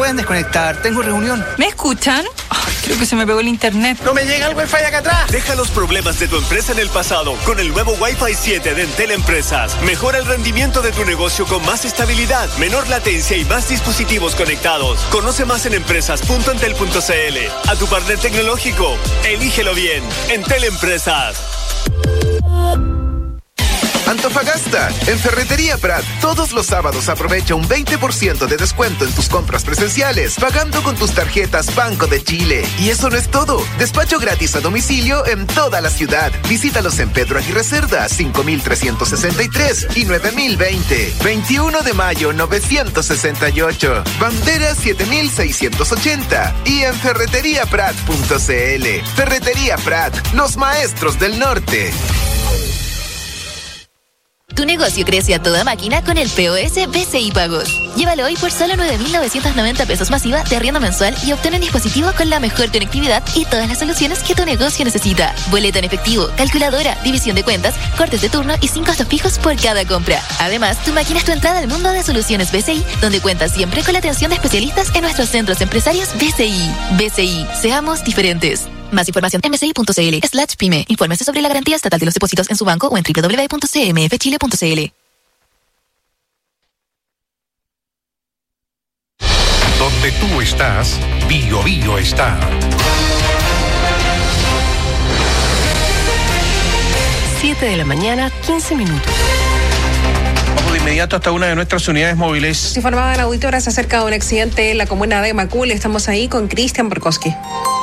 pueden desconectar, tengo reunión. ¿Me escuchan? Ay, creo que se me pegó el internet. ¡No me llega el Wi-Fi acá atrás! Deja los problemas de tu empresa en el pasado con el nuevo Wi-Fi 7 de Entel Empresas. Mejora el rendimiento de tu negocio con más estabilidad, menor latencia y más dispositivos conectados. Conoce más en empresas.entel.cl. A tu partner tecnológico, elígelo bien. Entel Empresas. Antofagasta, en Ferretería Prat, todos los sábados aprovecha un 20% de descuento en tus compras presenciales, pagando con tus tarjetas Banco de Chile. Y eso no es todo, despacho gratis a domicilio en toda la ciudad. Visítalos en Pedro Aguirre Cerda, 5363 y 9020. 21 de mayo, 968. Bandera 7680 y en ferreteriaprat.cl. Ferretería Prat, los maestros del norte. Tu negocio crece a toda máquina con el POS BCI Pagos. Llévalo hoy por solo 9.990 pesos masiva de arriendo mensual y obtén un dispositivo con la mejor conectividad y todas las soluciones que tu negocio necesita. Boleta en efectivo, calculadora, división de cuentas, cortes de turno y 5 costos fijos por cada compra. Además, tu máquina es tu entrada al mundo de soluciones BCI, donde cuentas siempre con la atención de especialistas en nuestros centros empresarios BCI. BCI, seamos diferentes. Más información en bci.cl/pyme. Infórmese sobre la garantía estatal de los depósitos en su banco o en www.cmfchile.cl. Donde tú estás, Bio Bio está. 7 de la mañana, 15 minutos. Vamos de inmediato hasta una de nuestras unidades móviles. Se informaban auditoras acerca de un accidente en la comuna de Macul. Estamos ahí con Cristian Borkowski.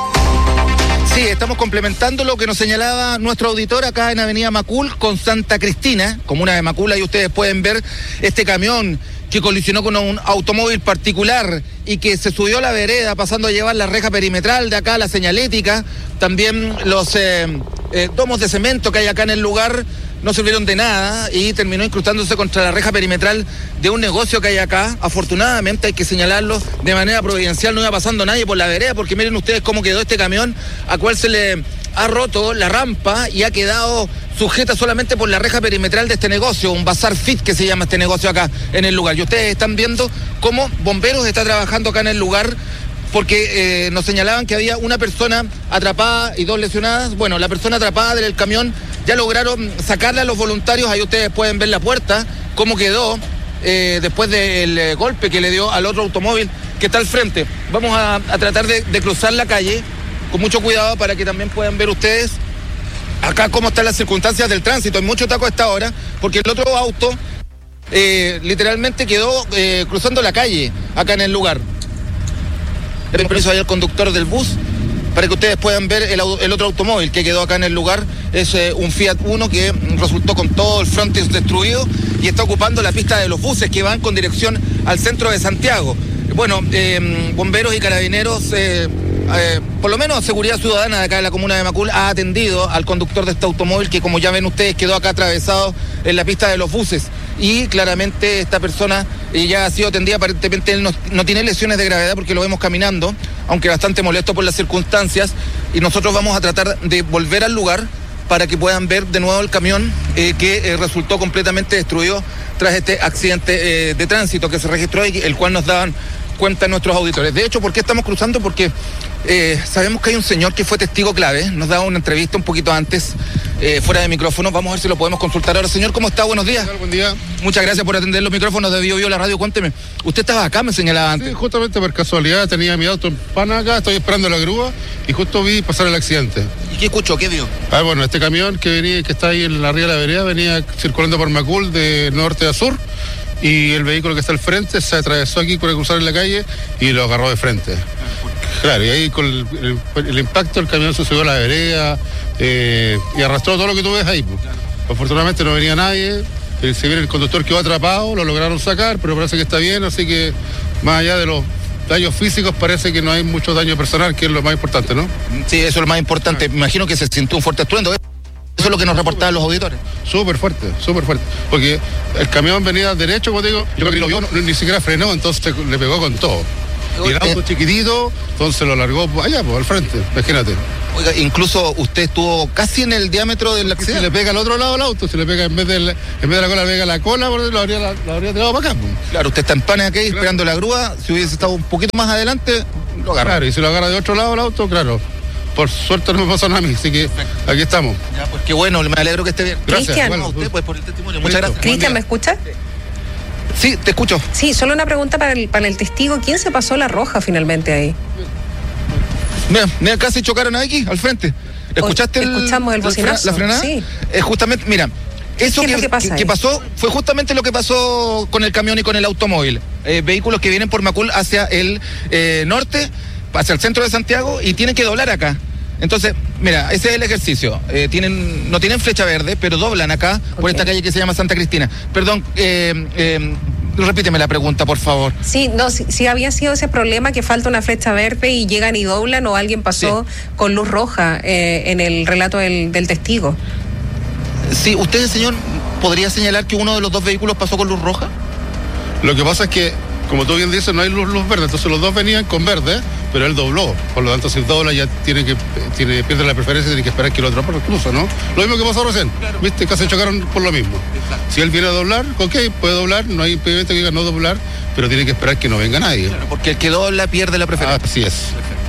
Sí, estamos complementando lo que nos señalaba nuestro auditor acá en Avenida Macul con Santa Cristina, comuna de Macul. Ahí ustedes pueden ver este camión que colisionó con un automóvil particular y que se subió a la vereda pasando a llevar la reja perimetral de acá, la señalética. También los domos de cemento que hay acá en el lugar no sirvieron de nada y terminó incrustándose contra la reja perimetral de un negocio que hay acá. Afortunadamente, hay que señalarlo, de manera providencial no iba pasando nadie por la vereda, porque miren ustedes cómo quedó este camión, a cual se le ha roto la rampa y ha quedado sujeta solamente por la reja perimetral de este negocio, un Bazar Fit que se llama este negocio acá en el lugar. Y ustedes están viendo cómo Bomberos está trabajando acá en el lugar, porque nos señalaban que había una persona atrapada y 2 lesionadas. Bueno, la persona atrapada del camión ya lograron sacarla a los voluntarios. Ahí ustedes pueden ver la puerta, cómo quedó después del golpe que le dio al otro automóvil que está al frente. Vamos a tratar de cruzar la calle con mucho cuidado para que también puedan ver ustedes acá cómo están las circunstancias del tránsito. Hay mucho taco a esta hora, porque el otro auto literalmente quedó cruzando la calle acá en el lugar. Le permiso ahí al conductor del bus para que ustedes puedan ver el otro automóvil que quedó acá en el lugar. Es un Fiat Uno que resultó con todo el frontis destruido y está ocupando la pista de los buses que van con dirección al centro de Santiago. Bueno, bomberos y carabineros, por lo menos Seguridad Ciudadana de acá de la comuna de Macul, ha atendido al conductor de este automóvil que, como ya ven ustedes, quedó acá atravesado en la pista de los buses. Y claramente esta persona ya ha sido atendida. Aparentemente él no tiene lesiones de gravedad porque lo vemos caminando, aunque bastante molesto por las circunstancias. Y nosotros vamos a tratar de volver al lugar para que puedan ver de nuevo el camión que resultó completamente destruido tras este accidente de tránsito que se registró y el cual nos daban cuenta nuestros auditores. De hecho, ¿por qué estamos cruzando? Porque sabemos que hay un señor que fue testigo clave, nos daba una entrevista un poquito antes, fuera de micrófono. Vamos a ver si lo podemos consultar ahora. Señor, ¿cómo está? Buenos días. Buen día. Muchas gracias por atender los micrófonos de Bio Bio la radio. Cuénteme, usted estaba acá, me señalaba antes. Sí, justamente por casualidad tenía mi auto en pana acá, estoy esperando la grúa y justo vi pasar el accidente. ¿Y qué escuchó? ¿Qué vio? Bueno, este camión que está ahí en la ría de la vereda venía circulando por Macul de norte a sur y el vehículo que está al frente se atravesó aquí por cruzar en la calle y lo agarró de frente. Claro, y ahí con el impacto el camión se subió a la vereda y arrastró todo lo que tú ves ahí. Afortunadamente no venía nadie, si bien el conductor quedó atrapado, lo lograron sacar, pero parece que está bien, así que más allá de los daños físicos parece que no hay mucho daño personal, que es lo más importante, ¿no? Sí, eso es lo más importante. Me imagino que se sintió un fuerte estruendo. Eso es lo que nos reportaban los auditores. Súper fuerte, porque el camión venía derecho, como te digo, yo creo que lo vio, ni siquiera frenó, entonces le pegó con todo. Y el auto chiquitito, entonces lo largó allá, al frente, imagínate. Oiga, incluso usted estuvo casi en el diámetro del accidente. Si le pega al otro lado del auto, si le pega en vez de la cola, le pega la cola, lo habría tirado para acá. Claro, usted está en pane aquí, esperando la grúa. Si hubiese estado un poquito más adelante, lo agarra. Claro, y si lo agarra de otro lado del auto, claro. Por suerte no me pasó nada a mí, así que aquí estamos. Ya, pues qué bueno, me alegro que esté bien. Gracias. Cristian. Bueno, a usted pues por el testimonio. Muchas gracias. Cristian, ¿me escucha? Sí, te escucho. Sí, solo una pregunta para el testigo. ¿Quién se pasó la roja finalmente ahí? Mira, casi chocaron aquí, al frente. ¿Escuchaste Escuchamos el bocinazo. la frenada? Sí. Justamente, mira, eso ¿Qué es lo que pasa ahí? pasó fue justamente lo que pasó con el camión y con el automóvil. Vehículos que vienen por Macul hacia el norte, hacia el centro de Santiago y tienen que doblar acá. Entonces, mira, ese es el ejercicio. No tienen flecha verde, pero doblan acá por esta calle que se llama Santa Cristina. Perdón, repíteme la pregunta, por favor. Sí, no, si había sido ese problema que falta una flecha verde y llegan y doblan, o alguien pasó con luz roja en el relato del testigo. Sí, ¿usted, señor, podría señalar que uno de los dos vehículos pasó con luz roja? Lo que pasa es que, como tú bien dices, no hay luz verde, entonces los dos venían con verde, pero él dobló. Por lo tanto, si dobla ya pierde la preferencia y tiene que esperar que el otro cruza, ¿no? Lo mismo que pasó recién, claro. ¿Viste? Casi chocaron por lo mismo. Exacto. Si él viene a doblar, ok, puede doblar, no hay impedimento que diga no doblar, pero tiene que esperar que no venga nadie. Claro, porque el que dobla pierde la preferencia. Así es.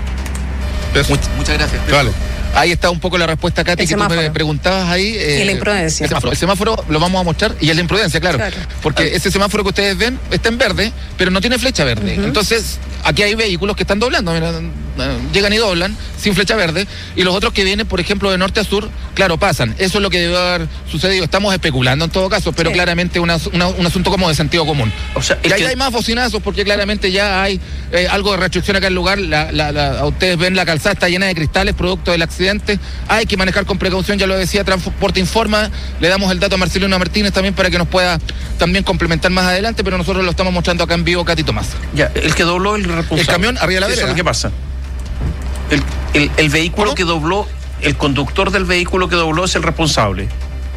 Muchas gracias. Vale. Ahí está un poco la respuesta, Katy, que tú me preguntabas ahí. Y la imprudencia. El semáforo lo vamos a mostrar, y es la imprudencia, claro. Porque ese semáforo que ustedes ven está en verde, pero no tiene flecha verde. Entonces, aquí hay vehículos que están doblando, llegan y doblan sin flecha verde, y los otros que vienen, por ejemplo, de norte a sur, claro, pasan. Eso es lo que debe haber sucedido. Estamos especulando en todo caso, pero claramente un asunto como de sentido común. O sea, y ahí hay más bocinazos porque claramente ya hay algo de restricción acá en el lugar. Ustedes ven la calzada está llena de cristales producto del accidente. Hay que manejar con precaución, ya lo decía Transporte Informa. Le damos el dato a Marcelino Martínez también para que nos pueda también complementar más adelante, pero nosotros lo estamos mostrando acá en vivo, Katy Tomás. Ya, el que dobló el responsable. El camión arriba de la vereda. Eso es lo que pasa. El vehículo que dobló, el conductor del vehículo que dobló es el responsable.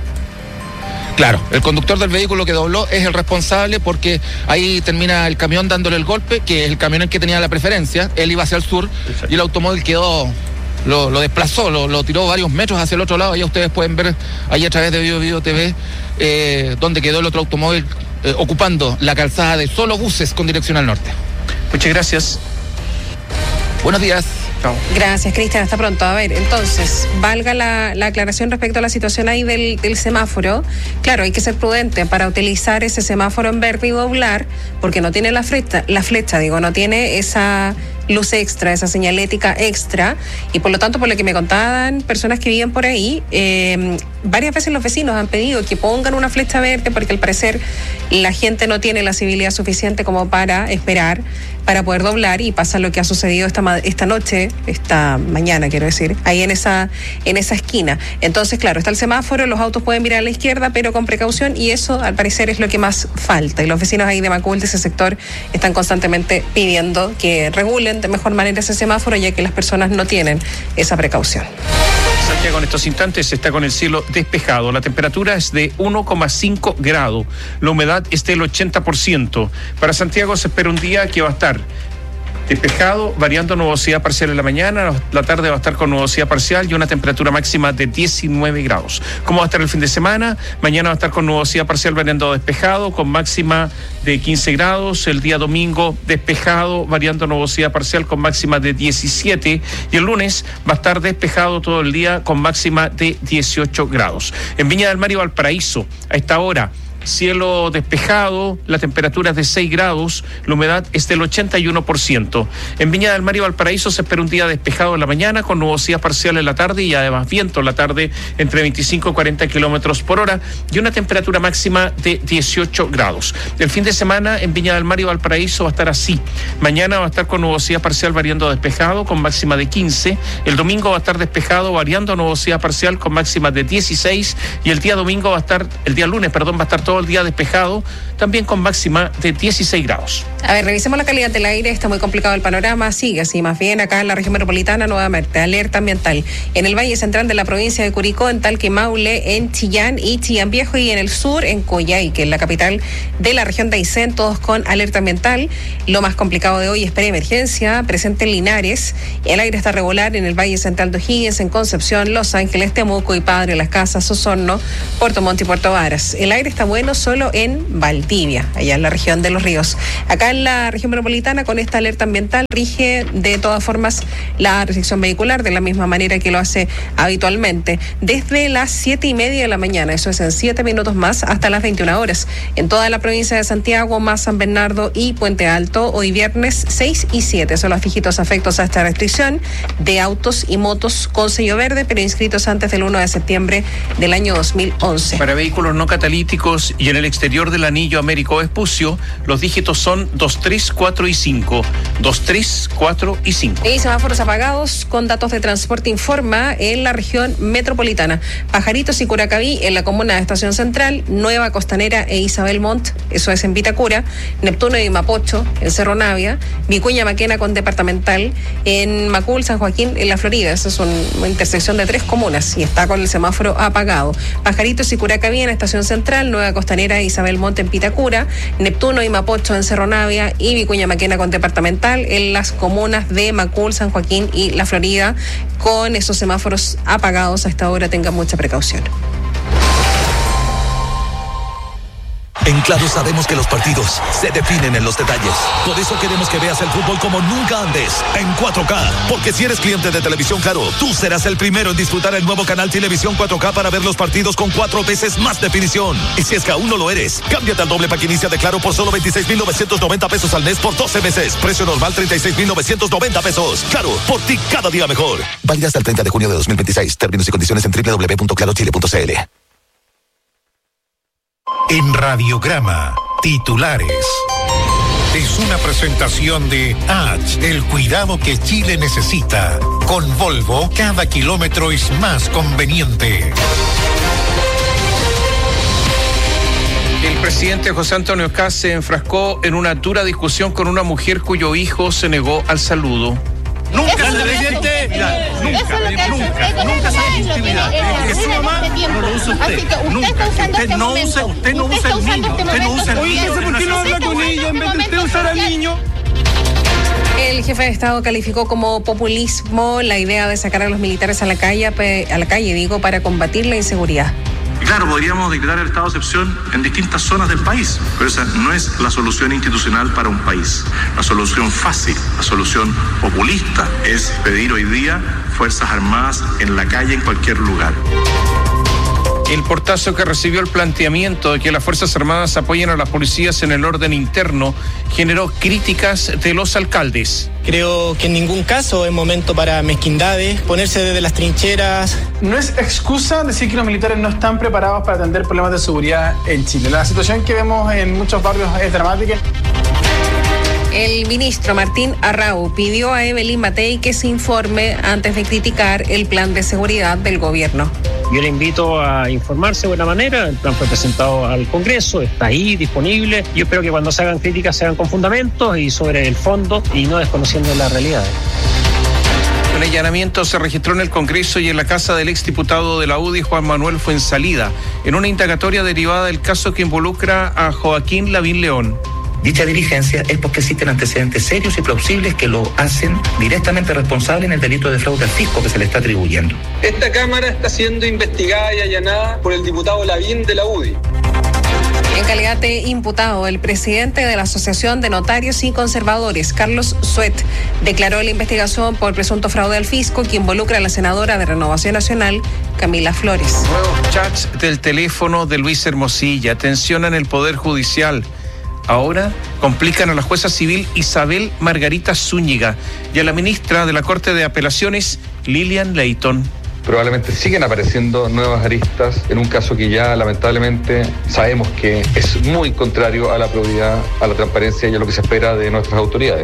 Claro, el conductor del vehículo que dobló es el responsable porque ahí termina el camión dándole el golpe, que es el camión el que tenía la preferencia. Él iba hacia el sur. Exacto. Y el automóvil lo desplazó, lo tiró varios metros hacia el otro lado. Ya ustedes pueden ver ahí a través de Video TV donde quedó el otro automóvil ocupando la calzada de solo buses con dirección al norte. Muchas gracias. Buenos días. Chao. Gracias, Cristian. Hasta pronto. A ver, entonces, valga la aclaración respecto a la situación ahí del semáforo. Claro, hay que ser prudente para utilizar ese semáforo en verde y doblar, porque no tiene la flecha, no tiene esa luz extra, esa señalética extra, y por lo tanto, por lo que me contaban personas que viven por ahí, varias veces los vecinos han pedido que pongan una flecha verde porque al parecer la gente no tiene la civilidad suficiente como para esperar para poder doblar, y pasa lo que ha sucedido esta mañana, quiero decir, ahí en esa esquina. Entonces, claro, está el semáforo, los autos pueden mirar a la izquierda, pero con precaución, y eso al parecer es lo que más falta, y los vecinos ahí de Macul, de ese sector, están constantemente pidiendo que regulen de mejor manera ese semáforo, ya que las personas no tienen esa precaución. Santiago en estos instantes está con el cielo despejado. La temperatura es de 1,5 grados. La humedad es del 80%. Para Santiago se espera un día que va a estar despejado, variando nubosidad parcial en la mañana, la tarde va a estar con nubosidad parcial y una temperatura máxima de 19 grados. ¿Cómo va a estar el fin de semana? Mañana va a estar con nubosidad parcial, variando despejado, con máxima de 15 grados. El día domingo despejado, variando nubosidad parcial con máxima de 17. Y el lunes va a estar despejado todo el día con máxima de 18 grados. En Viña del Mar y Valparaíso, a esta hora, cielo despejado, la temperatura es de 6 grados, la humedad es del 81%. En Viña del Mar y Valparaíso se espera un día despejado en la mañana, con nubosidad parcial en la tarde y además viento en la tarde entre 25 y 40 kilómetros por hora y una temperatura máxima de 18 grados. El fin de semana en Viña del Mar y Valparaíso va a estar así. Mañana va a estar con nubosidad parcial variando despejado con máxima de 15. El domingo va a estar despejado variando nubosidad parcial con máxima de 16 y el día lunes va a estar todo todo el día despejado, también con máxima de 16 grados. A ver, revisemos la calidad del aire. Está muy complicado el panorama. Sigue así, más bien acá en la región metropolitana, nuevamente, alerta ambiental. En el valle central de la provincia de Curicó, en Talca y Maule, en Chillán y Chillán Viejo, y en el sur, en Coyhaique, en la capital de la región de Aysén, todos con alerta ambiental. Lo más complicado de hoy es preemergencia, presente en Linares. El aire está regular en el valle central de O'Higgins, en Concepción, Los Ángeles, Temuco y Padre Las Casas, Osorno, Puerto Montt y Puerto Varas. El aire está bueno solo en Valdivia, allá en la región de Los Ríos. Acá en la región metropolitana, con esta alerta ambiental, rige de todas formas la restricción vehicular, de la misma manera que lo hace habitualmente, desde las 7:30 de la mañana, eso es en 7 minutos más, hasta las 21 horas. En toda la provincia de Santiago, más San Bernardo y Puente Alto, hoy viernes 6 y 7 son los dígitos afectos a esta restricción de autos y motos con sello verde, pero inscritos antes del 1 de septiembre del año 2011. Para vehículos no catalíticos y en el exterior del anillo Américo Vespucio, los dígitos son 2, 3, 4 y 5. 2, 3, 4 y 5. Y semáforos apagados con datos de transporte informa en la región metropolitana. Pajaritos y Curacaví en la comuna de Estación Central, Nueva Costanera e Isabel Montt, eso es en Vitacura, Neptuno y Mapocho en Cerro Navia, Vicuña Maquena con Departamental, en Macul, San Joaquín en la Florida. Esa es una intersección de 3 comunas y está con el semáforo apagado. Pajaritos y Curacaví en Estación Central, Nueva Costanera e Isabel Montt en Vitacura, Neptuno y Mapocho en Cerro Navia y Vicuña Maquena con Departamental en las comunas de Macul, San Joaquín y la Florida, con esos semáforos apagados a esta hora. Tengan mucha precaución. En Claro sabemos que los partidos se definen en los detalles. Por eso queremos que veas el fútbol como nunca antes, en 4K. Porque si eres cliente de Televisión Claro, tú serás el primero en disfrutar el nuevo canal Televisión 4K para ver los partidos con 4 veces más definición. Y si es que aún no lo eres, cámbiate al doble pack inicia de Claro por solo 26,990 pesos al mes por 12 meses. Precio normal 36,990 pesos. Claro, por ti cada día mejor. Válida hasta el 30 de junio de 2026. Términos y condiciones en www.clarochile.cl. En Radiograma, titulares. Es una presentación de H, el cuidado que Chile necesita. Con Volvo, cada kilómetro es más conveniente. El presidente José Antonio Kast se enfrascó en una dura discusión con una mujer cuyo hijo se negó al saludo. Nunca se le presidente, nunca se le intimidad. Que su mamá no lo usa usted. Nunca. Usted no usa el niño. Usted no usa el niño. ¿Por qué no habla con ella en vez de usted usar al niño? El jefe de Estado calificó como populismo la idea de sacar a los militares a la calle, para combatir la inseguridad. Claro, podríamos decretar el estado de excepción en distintas zonas del país, pero esa no es la solución institucional para un país. La solución fácil, la solución populista es pedir hoy día Fuerzas Armadas en la calle, en cualquier lugar. El portazo que recibió el planteamiento de que las Fuerzas Armadas apoyen a las policías en el orden interno generó críticas de los alcaldes. Creo que en ningún caso es momento para mezquindades, ponerse desde las trincheras. No es excusa decir que los militares no están preparados para atender problemas de seguridad en Chile. La situación que vemos en muchos barrios es dramática. El ministro Martín Arrau pidió a Evelyn Matei que se informe antes de criticar el plan de seguridad del gobierno. Yo le invito a informarse de buena manera. El plan fue presentado al Congreso, está ahí disponible. Yo espero que cuando se hagan críticas se hagan con fundamentos y sobre el fondo y no desconociendo la realidad. Un allanamiento se registró en el Congreso y en la casa del exdiputado de la UDI, Juan Manuel Fuenzalida, en una indagatoria derivada del caso que involucra a Joaquín Lavín León. Dicha diligencia es porque existen antecedentes serios y plausibles que lo hacen directamente responsable en el delito de fraude al fisco que se le está atribuyendo. Esta Cámara está siendo investigada y allanada por el diputado Lavín de la UDI. En calidad de imputado, el presidente de la Asociación de Notarios y Conservadores, Carlos Suet, declaró la investigación por presunto fraude al fisco que involucra a la senadora de Renovación Nacional, Camila Flores. Nuevos chats del teléfono de Luis Hermosilla tensionan el Poder Judicial. Ahora complican a la jueza civil Isabel Margarita Zúñiga y a la ministra de la Corte de Apelaciones, Lilian Leighton. Probablemente siguen apareciendo nuevas aristas en un caso que ya lamentablemente sabemos que es muy contrario a la probidad, a la transparencia y a lo que se espera de nuestras autoridades.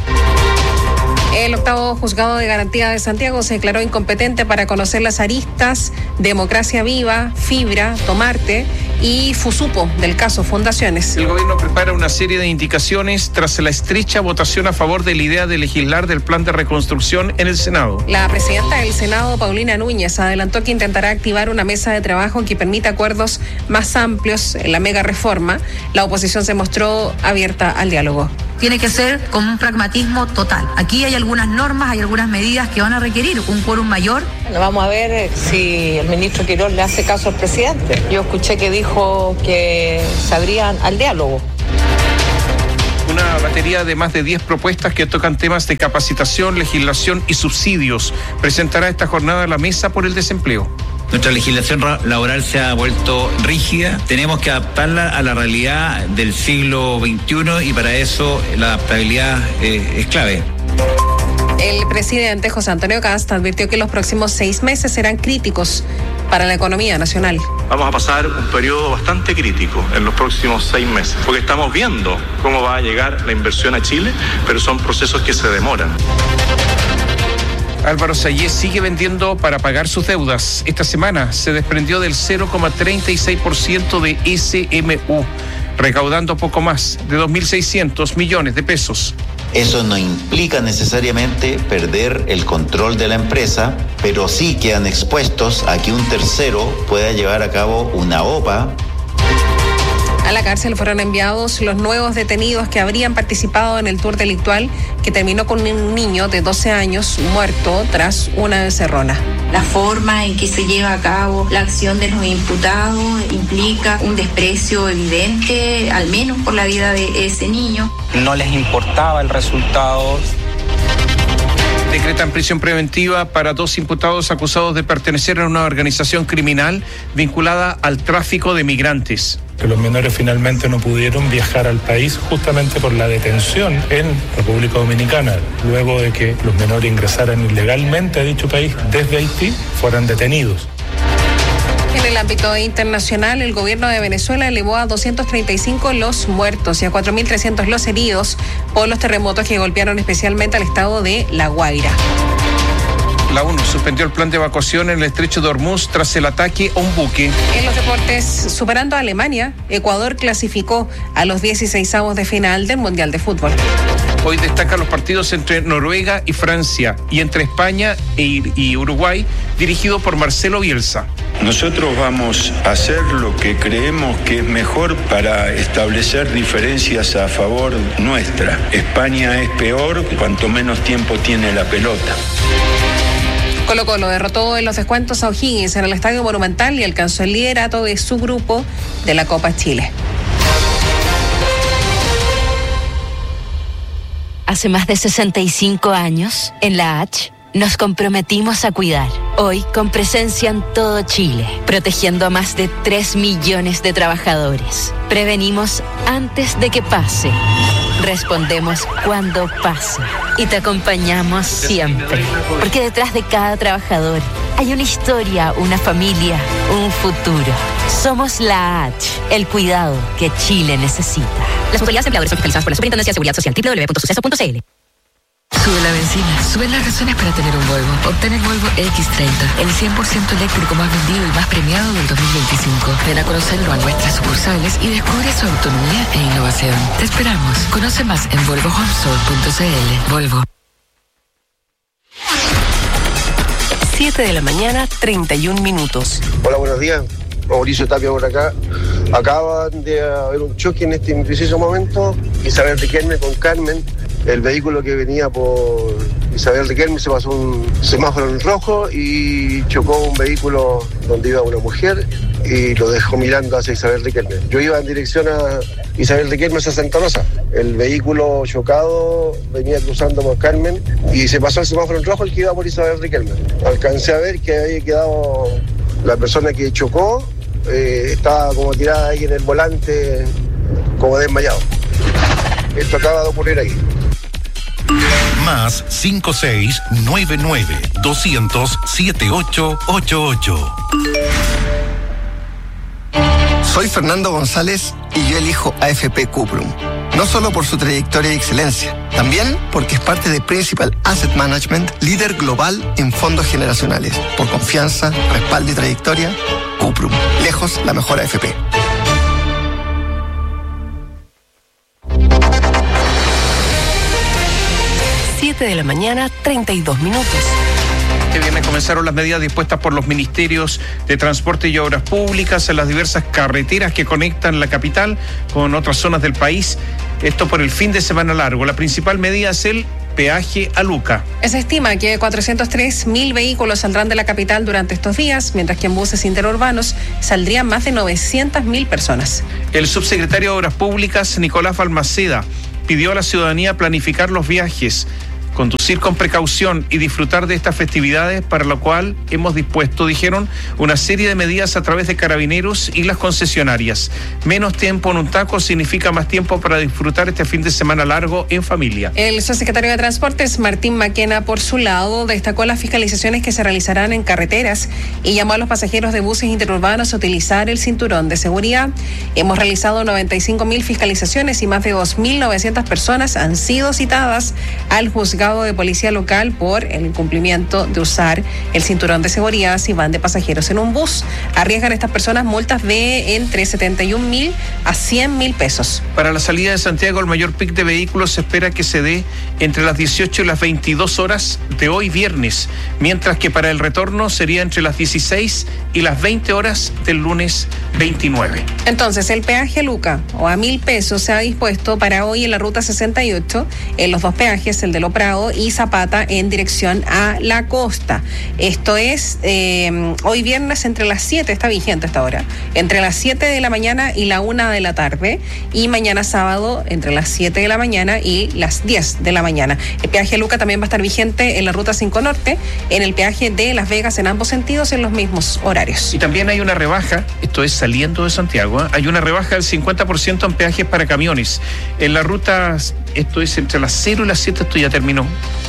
El octavo juzgado de garantía de Santiago se declaró incompetente para conocer las aristas Democracia Viva, Fibra, Tomarte y FUSUPO, del caso Fundaciones. El gobierno prepara una serie de indicaciones tras la estrecha votación a favor de la idea de legislar del plan de reconstrucción en el Senado. La presidenta del Senado, Paulina Núñez, adelantó que intentará activar una mesa de trabajo que permita acuerdos más amplios en la mega reforma. La oposición se mostró abierta al diálogo. Tiene que ser con un pragmatismo total. Aquí hay algunas normas, hay algunas medidas que van a requerir un quórum mayor. Vamos a ver si el ministro Quirós le hace caso al presidente. Yo escuché que dijo que se abrían al diálogo. Una batería de más de 10 propuestas que tocan temas de capacitación, legislación y subsidios presentará esta jornada la Mesa por el Desempleo. Nuestra legislación laboral se ha vuelto rígida, tenemos que adaptarla a la realidad del siglo XXI y para eso la adaptabilidad es clave. El presidente José Antonio Kast advirtió que los próximos 6 meses serán críticos para la economía nacional. Vamos a pasar un periodo bastante crítico en los próximos 6 meses, porque estamos viendo cómo va a llegar la inversión a Chile, pero son procesos que se demoran. Álvaro Sayé sigue vendiendo para pagar sus deudas. Esta semana se desprendió del 0,36% de SMU, recaudando poco más de 2.600 millones de pesos. Eso no implica necesariamente perder el control de la empresa, pero sí quedan expuestos a que un tercero pueda llevar a cabo una OPA. A la cárcel fueron enviados los nuevos detenidos que habrían participado en el tour delictual que terminó con un niño de 12 años muerto tras una encerrona. La forma en que se lleva a cabo la acción de los imputados implica un desprecio evidente, al menos por la vida de ese niño. No les importaba el resultado. Decretan prisión preventiva para 2 imputados acusados de pertenecer a una organización criminal vinculada al tráfico de migrantes. Que los menores finalmente no pudieron viajar al país justamente por la detención en República Dominicana. Luego de que los menores ingresaran ilegalmente a dicho país desde Haití, fueran detenidos. En el ámbito internacional, el gobierno de Venezuela elevó a 235 los muertos y a 4.300 los heridos por los terremotos que golpearon especialmente al estado de La Guaira. La ONU suspendió el plan de evacuación en el estrecho de Hormuz tras el ataque a un buque. En los deportes, superando a Alemania, Ecuador clasificó a los 16avos de final del Mundial de Fútbol. Hoy destacan los partidos entre Noruega y Francia y entre España y Uruguay, dirigido por Marcelo Bielsa. Nosotros vamos a hacer lo que creemos que es mejor para establecer diferencias a favor nuestra. España es peor cuanto menos tiempo tiene la pelota. Colo-Colo derrotó en los descuentos a O'Higgins en el Estadio Monumental y alcanzó el liderato de su grupo de la Copa Chile. Hace más de 65 años, en la H, nos comprometimos a cuidar. Hoy, con presencia en todo Chile, protegiendo a más de 3 millones de trabajadores. Prevenimos antes de que pase. Respondemos cuando pasa. Y te acompañamos siempre. Porque detrás de cada trabajador hay una historia, una familia, un futuro. Somos la H, el cuidado que Chile necesita. Las autoridades empleadores son fiscalizadas por la Superintendencia de Seguridad Social. www.suceso.cl. Sube la benzina, suben las razones para tener un Volvo. Obtén el Volvo X30, el 100% eléctrico más vendido y más premiado del 2025. Ven a conocerlo a nuestras sucursales y descubre su autonomía e innovación. Te esperamos. Conoce más en volvohomestore.cl. Volvo. 7 de la mañana, 31 minutos. Hola, buenos días. Mauricio Tapia por acá. Acaban de haber un choque en este preciso momento. Isabel Riquelme con Carmen. El vehículo que venía por Isabel Riquelme se pasó un semáforo en rojo y chocó un vehículo donde iba una mujer y lo dejó mirando hacia Isabel Riquelme. Yo iba en dirección a Isabel Riquelme hacia Santa Rosa. El vehículo chocado venía cruzando por Carmen y se pasó el semáforo en rojo el que iba por Isabel Riquelme. Alcancé a ver que había quedado la persona que chocó, estaba como tirada ahí en el volante, como desmayado. Esto acaba de ocurrir ahí. Más 5699-200-7888. Soy Fernando González y yo elijo AFP Cuprum. No solo por su trayectoria y excelencia, también porque es parte de Principal Asset Management, líder global en fondos generacionales. Por confianza, respaldo y trayectoria, Cuprum. Lejos la mejor AFP. 7 de la mañana, 32 minutos. Este viernes comenzaron las medidas dispuestas por los ministerios de Transporte y Obras Públicas en las diversas carreteras que conectan la capital con otras zonas del país. Esto por el fin de semana largo. La principal medida es el peaje a Luca. Se estima que 403.000 vehículos saldrán de la capital durante estos días, mientras que en buses interurbanos saldrían más de 900.000 personas. El subsecretario de Obras Públicas, Nicolás Balmaceda, pidió a la ciudadanía planificar los viajes, conducir con precaución y disfrutar de estas festividades, para lo cual hemos dispuesto, dijeron, una serie de medidas a través de Carabineros y las concesionarias. Menos tiempo en un taco significa más tiempo para disfrutar este fin de semana largo en familia. El subsecretario de Transportes, Martín Maquena, por su lado, destacó las fiscalizaciones que se realizarán en carreteras y llamó a los pasajeros de buses interurbanos a utilizar el cinturón de seguridad. Hemos realizado 95.000 fiscalizaciones y más de 2.900 personas han sido citadas al juzgado de policía local por el incumplimiento de usar el cinturón de seguridad si van de pasajeros en un bus. Arriesgan estas personas multas de entre 71.000 a 100.000 pesos. Para la salida de Santiago, el mayor pic de vehículos se espera que se dé entre las 18 y las 22 horas de hoy viernes, mientras que para el retorno sería entre las 16 y las 20 horas del lunes 29. Entonces, el peaje a Luca o a 1.000 pesos se ha dispuesto para hoy en la ruta 68, en los dos peajes, el de Lo Prado y Zapata, en dirección a la costa. Esto es hoy viernes entre las 7, está vigente hasta ahora, entre las 7 de la mañana y la 1 de la tarde, y mañana sábado entre las 7 de la mañana y las 10 de la mañana. El peaje a Luca también va a estar vigente en la ruta 5 Norte, en el peaje de Las Vegas en ambos sentidos en los mismos horarios. Y también hay una rebaja, esto es saliendo de Santiago, hay una rebaja del 50% en peajes para camiones. En la ruta, esto es entre las 0 y las 7, esto ya terminó.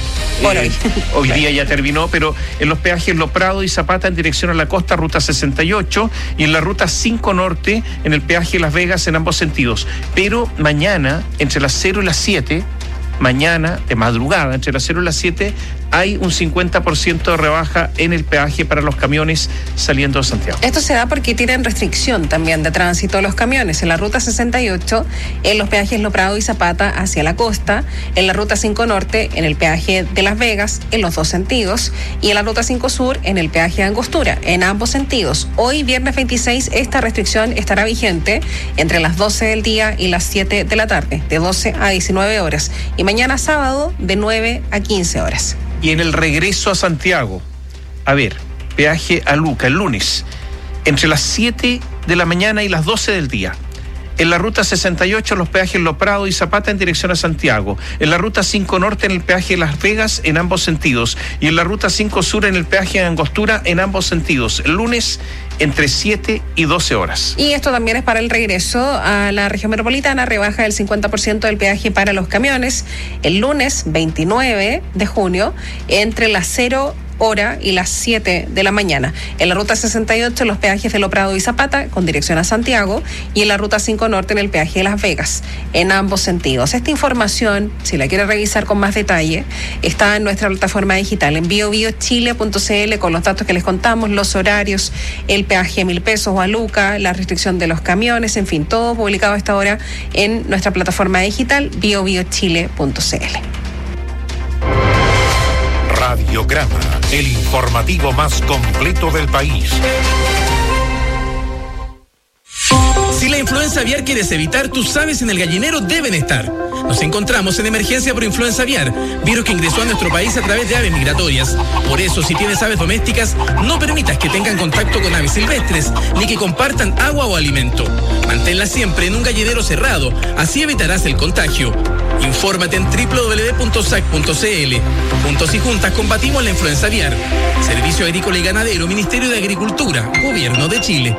Hoy día ya terminó, pero en los peajes Lo Prado y Zapata en dirección a la costa, ruta 68, y en la ruta 5 Norte, en el peaje Las Vegas en ambos sentidos. Pero mañana, entre las 0 y las 7, mañana de madrugada, entre las 0 y las 7, hay un 50% de rebaja en el peaje para los camiones saliendo de Santiago. Esto se da porque tienen restricción también de tránsito los camiones. En la ruta 68, en los peajes Lo Prado y Zapata hacia la costa, en la ruta 5 Norte, en el peaje de Las Vegas, en los dos sentidos, y en la ruta 5 Sur, en el peaje de Angostura, en ambos sentidos. Hoy, viernes 26, esta restricción estará vigente entre las 12 del día y las 7 de la tarde, de 12 a 19 horas, y mañana sábado, de 9 a 15 horas. Y en el regreso a Santiago, peaje a Luca el lunes, entre las 7 de la mañana y las 12 del día. En la ruta 68, los peajes Lo Prado y Zapata en dirección a Santiago. En la ruta 5 Norte, en el peaje Las Vegas en ambos sentidos. Y en la ruta 5 Sur, en el peaje de Angostura en ambos sentidos. El lunes, entre 7 y 12 horas. Y esto también es para el regreso a la región metropolitana, rebaja del 50% del peaje para los camiones. El lunes 29 de junio, entre las 0 hora y las 7 de la mañana. En la ruta 68, los peajes de Lo Prado y Zapata con dirección a Santiago, y en la ruta 5 Norte, en el peaje de Las Vegas, en ambos sentidos. Esta información, si la quiere revisar con más detalle, está en nuestra plataforma digital en biobiochile.cl, con los datos que les contamos, los horarios, el peaje a 1.000 pesos o a Luca, la restricción de los camiones, en fin, todo publicado a esta hora en nuestra plataforma digital biobiochile.cl. Radiograma, el informativo más completo del país. Si la influenza aviar quieres evitar, tus aves en el gallinero deben estar. Nos encontramos en emergencia por influenza aviar, virus que ingresó a nuestro país a través de aves migratorias. Por eso, si tienes aves domésticas, no permitas que tengan contacto con aves silvestres, ni que compartan agua o alimento. Manténlas siempre en un gallinero cerrado, así evitarás el contagio. Infórmate en www.sac.cl. Juntos y juntas combatimos la influenza aviar. Servicio Agrícola y Ganadero, Ministerio de Agricultura, Gobierno de Chile.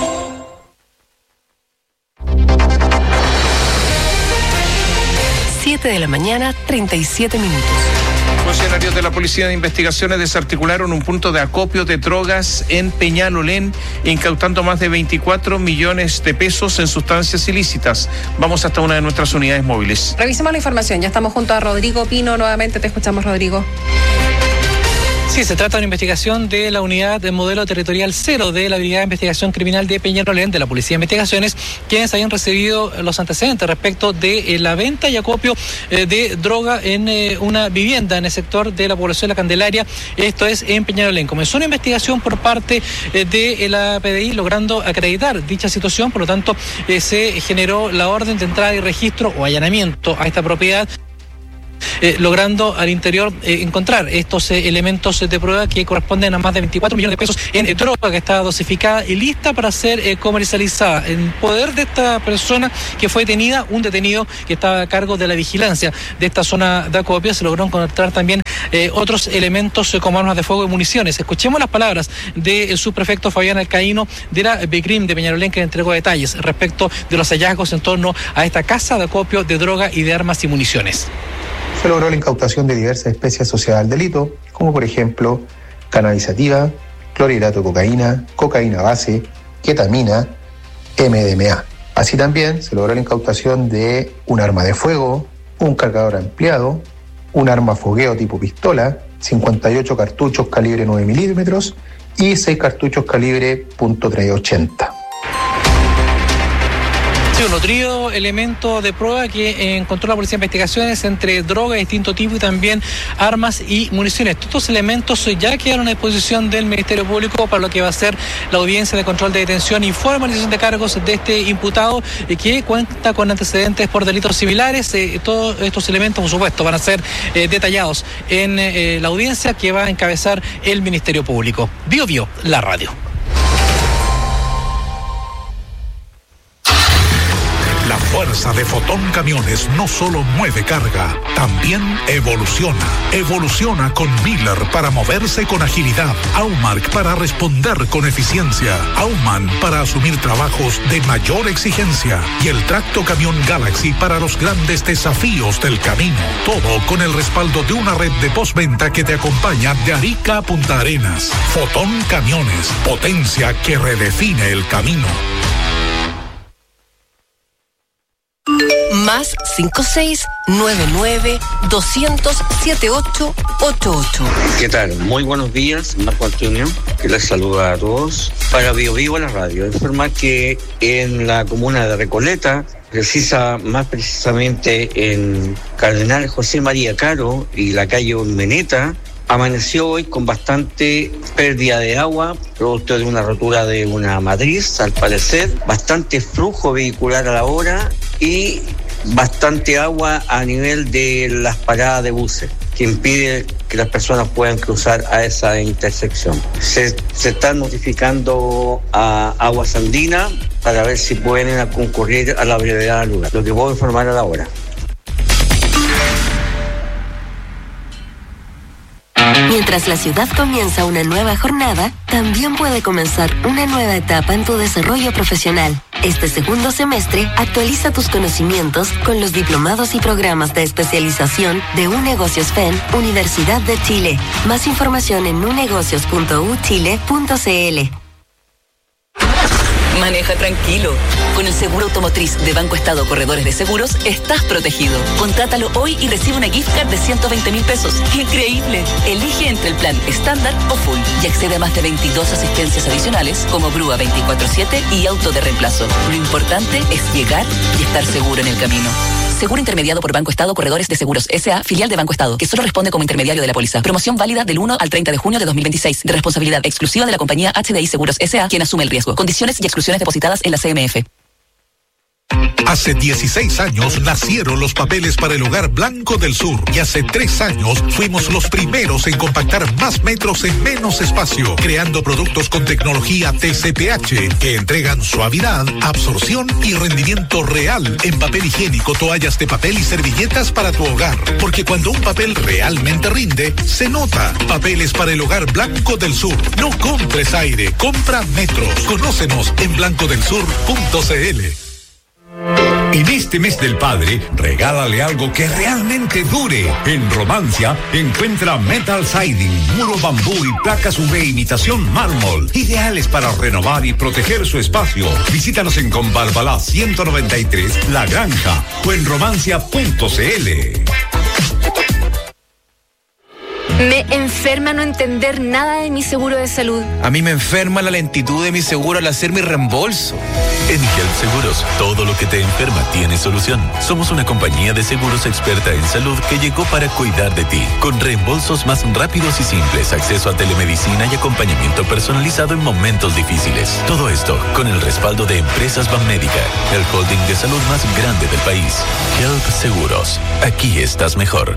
De la mañana, 37 minutos. Funcionarios de la Policía de Investigaciones desarticularon un punto de acopio de drogas en Peñalolén, incautando más de 24 millones de pesos en sustancias ilícitas. Vamos hasta una de nuestras unidades móviles. Revisemos la información. Ya estamos junto a Rodrigo Pino. Nuevamente te escuchamos, Rodrigo. Sí, se trata de una investigación de la unidad de modelo territorial 0 de la Brigada de Investigación Criminal de Peñalolén, de la Policía de Investigaciones, quienes habían recibido los antecedentes respecto de la venta y acopio de droga en una vivienda en el sector de la población de La Candelaria, esto es en Peñalolén. Comenzó una investigación por parte de la PDI logrando acreditar dicha situación, por lo tanto se generó la orden de entrada y registro o allanamiento a esta propiedad, logrando al interior encontrar estos elementos de prueba que corresponden a más de 24 millones de pesos en droga que está dosificada y lista para ser comercializada. En poder de esta persona que fue detenida, un detenido que estaba a cargo de la vigilancia de esta zona de acopio, se logró encontrar también otros elementos como armas de fuego y municiones. Escuchemos las palabras del subprefecto Fabián Alcaíno de la BECRIM de Peñalolén, que entregó detalles respecto de los hallazgos en torno a esta casa de acopio de droga y de armas y municiones. Se logró la incautación de diversas especies asociadas al delito, como por ejemplo cannabisativa, clorhidrato de cocaína, cocaína base, ketamina, MDMA. Así también se logró la incautación de un arma de fuego, un cargador ampliado, un arma fogueo tipo pistola, 58 cartuchos calibre 9 milímetros y 6 cartuchos calibre .380. Un nutrido elemento de prueba que encontró la Policía de Investigaciones entre droga de distinto tipo y también armas y municiones. Todos estos elementos ya quedaron a disposición del Ministerio Público para lo que va a ser la audiencia de control de detención y formalización de cargos de este imputado que cuenta con antecedentes por delitos similares. Todos estos elementos, por supuesto, van a ser detallados en la audiencia que va a encabezar el Ministerio Público. Bio, la radio. La fuerza de Fotón Camiones no solo mueve carga, también evoluciona. Evoluciona con Miller para moverse con agilidad, Aumark para responder con eficiencia, Auman para asumir trabajos de mayor exigencia y el Tracto Camión Galaxy para los grandes desafíos del camino. Todo con el respaldo de una red de postventa que te acompaña de Arica a Punta Arenas. Fotón Camiones, potencia que redefine el camino. Más 5699-200-7888. ¿Qué tal? Muy buenos días, Marco Antonio, que les saluda a todos. Para Bio la radio, informar que en la comuna de Recoleta, más precisamente en Cardenal José María Caro y la calle Olmeneta, amaneció hoy con bastante pérdida de agua, producto de una rotura de una matriz, al parecer, bastante flujo vehicular a la hora y bastante agua a nivel de las paradas de buses, que impide que las personas puedan cruzar a esa intersección. Se están notificando a Aguas Andinas para ver si pueden concurrir a la brevedad del lugar. Lo que puedo informar a la hora. Mientras la ciudad comienza una nueva jornada, también puede comenzar una nueva etapa en tu desarrollo profesional. Este segundo semestre, actualiza tus conocimientos con los diplomados y programas de especialización de UNegocios FEN, Universidad de Chile. Más información en unegocios.uchile.cl. Maneja tranquilo. Con el seguro automotriz de Banco Estado Corredores de Seguros, estás protegido. Contrátalo hoy y recibe una gift card de 120.000 pesos. ¡Increíble! Elige entre el plan estándar o full y accede a más de 22 asistencias adicionales como grúa 24/7 y auto de reemplazo. Lo importante es llegar y estar seguro en el camino. Seguro intermediado por Banco Estado Corredores de Seguros S.A., filial de Banco Estado, que solo responde como intermediario de la póliza. Promoción válida del 1 al 30 de junio de 2026. De responsabilidad exclusiva de la compañía HDI Seguros S.A., quien asume el riesgo. Condiciones y exclusiones depositadas en la CMF. Hace 16 años nacieron los papeles para el Hogar Blanco del Sur y hace 3 años fuimos los primeros en compactar más metros en menos espacio, creando productos con tecnología TCPH que entregan suavidad, absorción y rendimiento real en papel higiénico, toallas de papel y servilletas para tu hogar. Porque cuando un papel realmente rinde, se nota. Papeles para el Hogar Blanco del Sur. No compres aire, compra metros. Conócenos en blancodelsur.cl. En este mes del padre, regálale algo que realmente dure. En Romancia, encuentra Metal Siding, muro bambú y placas UV imitación mármol, ideales para renovar y proteger su espacio. Visítanos en Convalvalá 193, La Granja, o en romancia.cl. Me enferma no entender nada de mi seguro de salud. A mí me enferma la lentitud de mi seguro al hacer mi reembolso. En Health Seguros, todo lo que te enferma tiene solución. Somos una compañía de seguros experta en salud que llegó para cuidar de ti, con reembolsos más rápidos y simples, acceso a telemedicina y acompañamiento personalizado en momentos difíciles. Todo esto con el respaldo de Empresas Banmédica, el holding de salud más grande del país. Health Seguros, aquí estás mejor.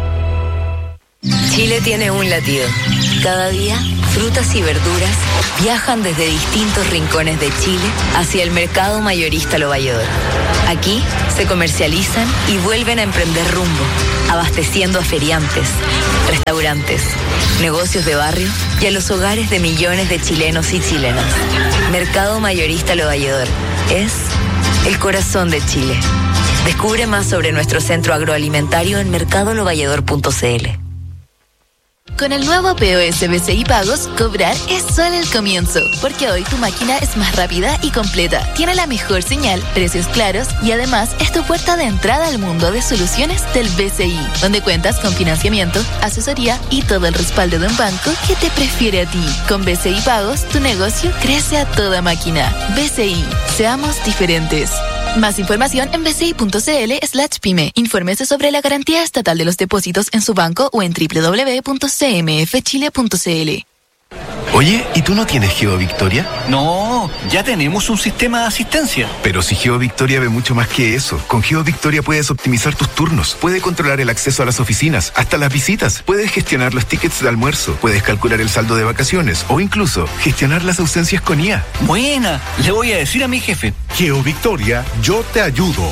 Chile tiene un latido. Cada día, frutas y verduras viajan desde distintos rincones de Chile hacia el mercado mayorista Lo Valledor. Aquí se comercializan y vuelven a emprender rumbo, abasteciendo a feriantes, restaurantes, negocios de barrio y a los hogares de millones de chilenos y chilenas. Mercado mayorista Lo Valledor es el corazón de Chile. Descubre más sobre nuestro centro agroalimentario en mercadolovalledor.cl. Con el nuevo POS BCI Pagos, cobrar es solo el comienzo, porque hoy tu máquina es más rápida y completa, tiene la mejor señal, precios claros y además es tu puerta de entrada al mundo de soluciones del BCI, donde cuentas con financiamiento, asesoría y todo el respaldo de un banco que te prefiere a ti. Con BCI Pagos, tu negocio crece a toda máquina. BCI, seamos diferentes. Más información en bci.cl/pyme. Infórmese sobre la garantía estatal de los depósitos en su banco o en www.cmfchile.cl. Oye, ¿y tú no tienes GeoVictoria? No, ya tenemos un sistema de asistencia. Pero si GeoVictoria ve mucho más que eso. Con GeoVictoria puedes optimizar tus turnos, puedes controlar el acceso a las oficinas, hasta las visitas, puedes gestionar los tickets de almuerzo, puedes calcular el saldo de vacaciones o incluso gestionar las ausencias con IA. Buena, le voy a decir a mi jefe. GeoVictoria, yo te ayudo.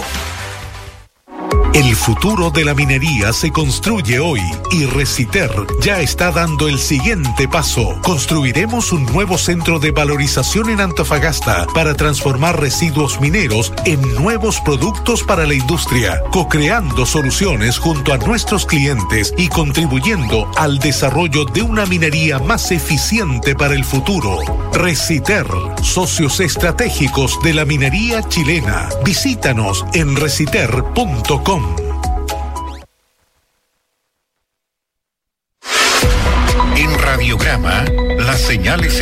El futuro de la minería se construye hoy y Reciter ya está dando el siguiente paso. Construiremos un nuevo centro de valorización en Antofagasta para transformar residuos mineros en nuevos productos para la industria, co-creando soluciones junto a nuestros clientes y contribuyendo al desarrollo de una minería más eficiente para el futuro. Reciter, socios estratégicos de la minería chilena. Visítanos en reciter.com.